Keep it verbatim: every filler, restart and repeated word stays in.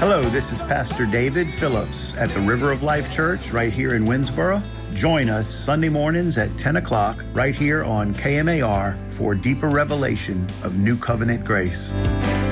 Hello, this is Pastor David Phillips at the River of Life Church right here in Winnsboro. Join us Sunday mornings at ten o'clock right here on K M A R for deeper revelation of New Covenant grace.